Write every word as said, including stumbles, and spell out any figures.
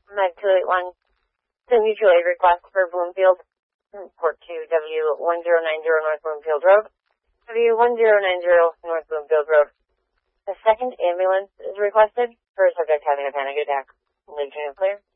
Med two eight one, the mutual aid request for Bloomfield, port two W one zero nine zero North Bloomfield Road, W one zero nine zero North Bloomfield Road. The second ambulance is requested for a subject having a panic attack. Leave unit clear.